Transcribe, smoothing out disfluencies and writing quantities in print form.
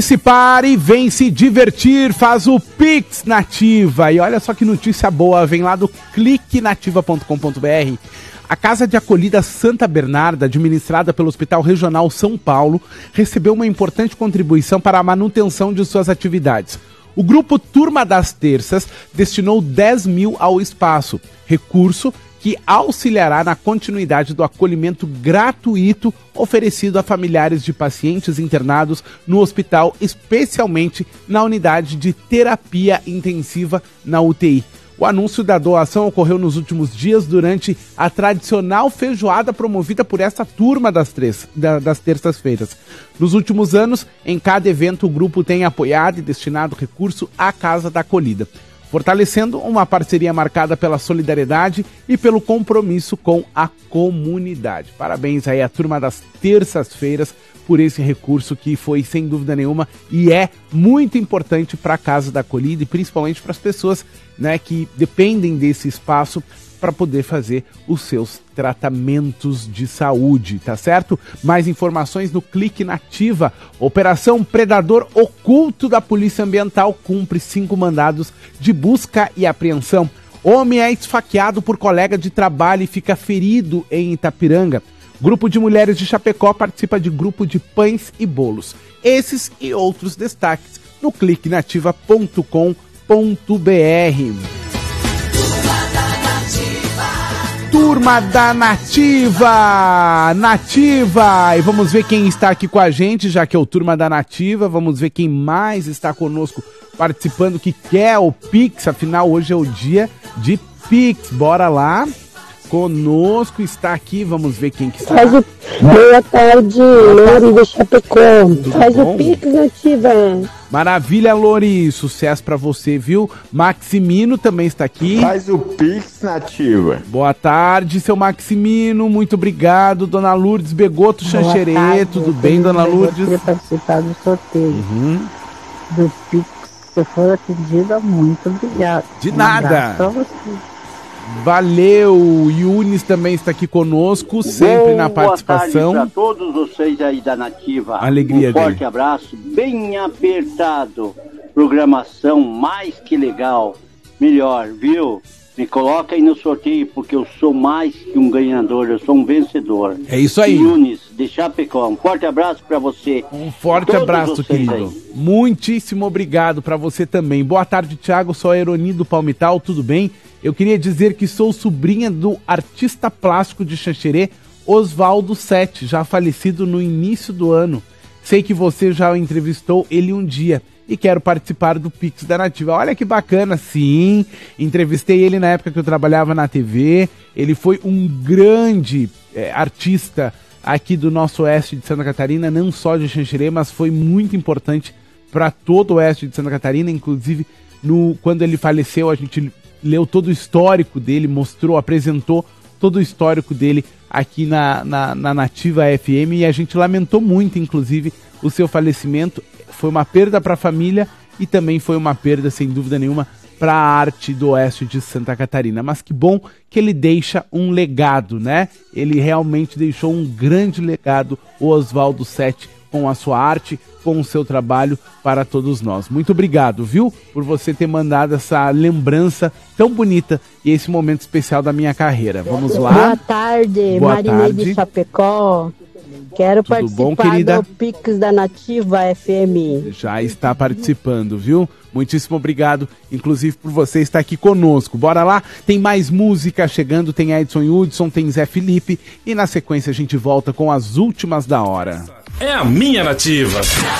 Participar e vem se divertir, faz o Pix Nativa. E olha só que notícia boa, vem lá do cliquenativa.com.br. A Casa de Acolhida Santa Bernarda, administrada pelo Hospital Regional São Paulo, recebeu uma importante contribuição para a manutenção de suas atividades. O grupo Turma das Terças destinou 10 mil ao espaço, recurso que auxiliará na continuidade do acolhimento gratuito oferecido a familiares de pacientes internados no hospital, especialmente na unidade de terapia intensiva na UTI. O anúncio da doação ocorreu nos últimos dias durante a tradicional feijoada promovida por essa turma das terças-feiras. Nos últimos anos, em cada evento, o grupo tem apoiado e destinado recurso à Casa da Acolhida, fortalecendo uma parceria marcada pela solidariedade e pelo compromisso com a comunidade. Parabéns aí à turma das terças-feiras por esse recurso que foi, sem dúvida nenhuma, e é muito importante para a Casa da Acolhida e principalmente para as pessoas, né, que dependem desse espaço para poder fazer os seus tratamentos de saúde, tá certo? Mais informações no Clique Nativa. Operação Predador Oculto da Polícia Ambiental cumpre 5 mandados de busca e apreensão. Homem é esfaqueado por colega de trabalho e fica ferido em Itapiranga. Grupo de mulheres de Chapecó participa de grupo de pães e bolos. Esses e outros destaques no cliquenativa.com.br. Turma da Nativa! Nativa! E vamos ver quem está aqui com a gente, já que é o Turma da Nativa. Vamos ver quem mais está conosco participando, que quer o Pix. Afinal, hoje é o dia de Pix. Bora lá. Conosco está aqui, vamos ver quem que está. Boa tarde, Lori do Chapecó. Faz o Pix Nativa. Maravilha, Lori, sucesso pra você, viu? Maximino também está aqui. Faz o Pix Nativa. Boa tarde, seu Maximino, muito obrigado. Dona Lourdes Begoto Xanxerê, tudo bem, Dona Lourdes? Eu queria participar do sorteio do Pix. Se for atendida, muito obrigado. De nada. Pra você. Valeu, Yunis também está aqui conosco, sempre na participação. Boa tarde para todos vocês aí da Nativa. Alegria um forte abraço, bem apertado. Programação mais que legal. Melhor, viu? Me coloca aí no sorteio, porque eu sou mais que um ganhador, eu sou um vencedor. É isso aí. Yunis, de Chapecó, um forte abraço para você. Um forte abraço, querido. Aí. Muitíssimo obrigado para você também. Boa tarde, Thiago, sou a Eroni do Palmital, tudo bem? Eu queria dizer que sou sobrinha do artista plástico de Xanxerê, Oswaldo Sete, já falecido no início do ano. Sei que você já entrevistou ele um dia e quero participar do Pix da Nativa. Olha que bacana, sim. Entrevistei ele na época que eu trabalhava na TV. Ele foi um grande artista aqui do nosso oeste de Santa Catarina, não só de Xanxerê, mas foi muito importante para todo o oeste de Santa Catarina. Inclusive, quando ele faleceu, a gente leu todo o histórico dele, apresentou todo o histórico dele aqui na Nativa FM e a gente lamentou muito, inclusive, o seu falecimento. Foi uma perda para a família e também foi uma perda, sem dúvida nenhuma, para a arte do oeste de Santa Catarina. Mas que bom que ele deixa um legado, né? Ele realmente deixou um grande legado, o Oswaldo Sete, com a sua arte, com o seu trabalho para todos nós. Muito obrigado, viu? Por você ter mandado essa lembrança tão bonita e esse momento especial da minha carreira. Vamos lá. Boa tarde, Marinei de Chapecó. Quero participar do Pix da Nativa FM. Já está participando, viu? Muitíssimo obrigado, inclusive por você estar aqui conosco. Bora lá, tem mais música chegando, tem Edson Hudson, tem Zé Felipe e na sequência a gente volta com as últimas da hora. É a minha Nativa.